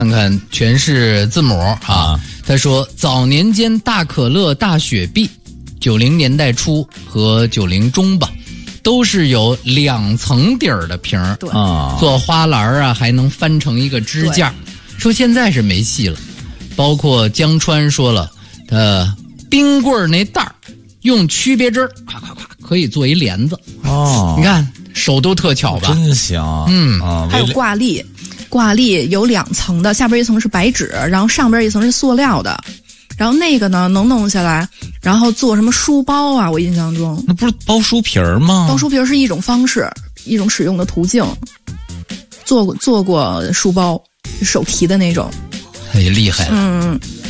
看看全是字母啊。他说，早年间大可乐、大雪碧，90年代初和90中吧，都是有2层底儿的瓶儿， 对做花篮啊，还能翻成一个支架。说现在是没戏了。包括江川说了，冰棍儿那袋儿用曲别针，咵咵咵可以做一帘子。你看手都特巧吧？ 真行。 还有挂历。挂历有2层的，下边一层是白纸，然后上边一层是塑料的，然后那个呢能弄下来，然后做什么书包啊？我印象中那不是包书皮儿吗？ 包书皮儿是一种方式，一种使用的途径。做过书包，手提的那种， 也厉害了。